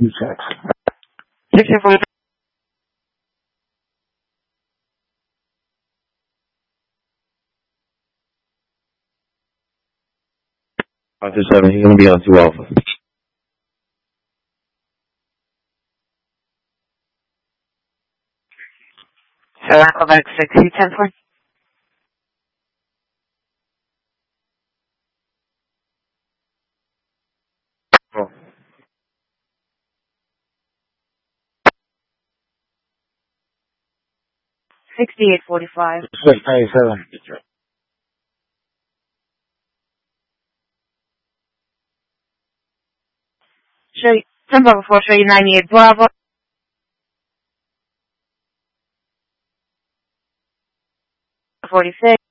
1640. 527, he's going to be on 2 Alpha. So I'll go back 6010 for. Oh. 6845. 697. Show you, 10 before, show you 98 Bravo. 46.